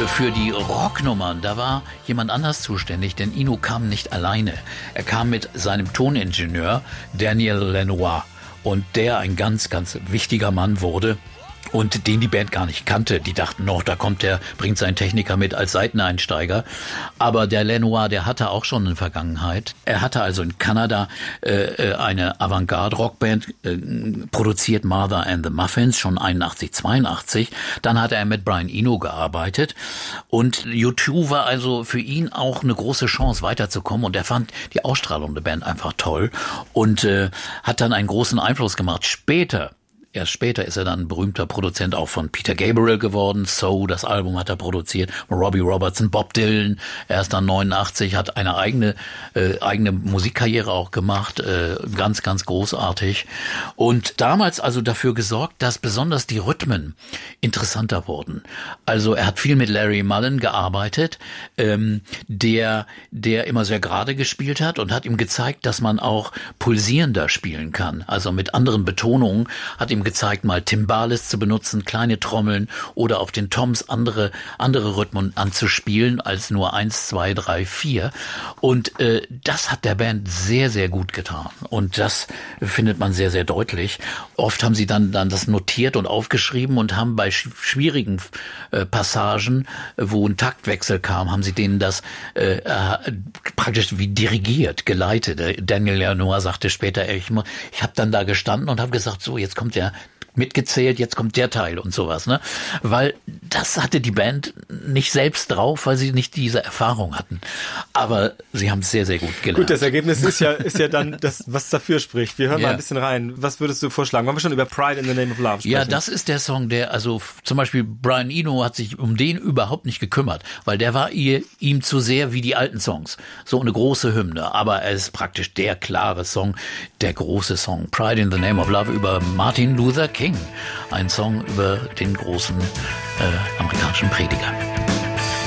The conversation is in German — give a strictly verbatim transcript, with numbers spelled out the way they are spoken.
für die Rocknummern, da war jemand anders zuständig, denn Eno kam nicht alleine. Er kam mit seinem Toningenieur Daniel Lanois und der ein ganz, ganz wichtiger Mann wurde. Und den die Band gar nicht kannte. Die dachten noch, da kommt der, bringt seinen Techniker mit als Seiteneinsteiger. Aber der Lanois, der hatte auch schon eine Vergangenheit. Er hatte also in Kanada äh, eine Avantgarde-Rockband äh, produziert, Martha and the Muffins, schon einundachtzig, zweiundachtzig. Dann hatte er mit Brian Eno gearbeitet. Und U zwei war also für ihn auch eine große Chance, weiterzukommen. Und er fand die Ausstrahlung der Band einfach toll und äh, hat dann einen großen Einfluss gemacht. Später, Erst später ist er dann ein berühmter Produzent auch von Peter Gabriel geworden. So, das Album hat er produziert. Robbie Robertson, Bob Dylan. Er ist dann neunundachtzig, hat eine eigene äh, eigene Musikkarriere auch gemacht. Äh, ganz, ganz großartig. Und damals also dafür gesorgt, dass besonders die Rhythmen interessanter wurden. Also er hat viel mit Larry Mullen gearbeitet, ähm, der der immer sehr gerade gespielt hat und hat ihm gezeigt, dass man auch pulsierender spielen kann. Also mit anderen Betonungen, hat ihm gezeigt, mal Timbales zu benutzen, kleine Trommeln oder auf den Toms andere andere Rhythmen anzuspielen als nur eins, zwei, drei, vier. Und äh, das hat der Band sehr, sehr gut getan. Und das findet man sehr, sehr deutlich. Oft haben sie dann dann das notiert und aufgeschrieben und haben bei sch- schwierigen äh, Passagen, wo ein Taktwechsel kam, haben sie denen das äh, äh, praktisch wie dirigiert, geleitet. Daniel Lanois sagte später, ich, ich habe dann da gestanden und habe gesagt, so, jetzt kommt der mitgezählt, jetzt kommt der Teil und sowas, ne? Weil das hatte die Band nicht selbst drauf, weil sie nicht diese Erfahrung hatten. Aber sie haben es sehr, sehr gut gelernt. Gut, das Ergebnis ist ja ist ja dann das, was dafür spricht. Wir hören ja. mal ein bisschen rein. Was würdest du vorschlagen? Wollen wir schon über Pride in the Name of Love sprechen? Ja, das ist der Song, der, also zum Beispiel Brian Eno hat sich um den überhaupt nicht gekümmert, weil der war ihr, ihm zu sehr wie die alten Songs. So eine große Hymne, aber er ist praktisch der klare Song, der große Song. Pride in the Name of Love über Martin Luther King. Ein Song über den großen äh, amerikanischen Prediger.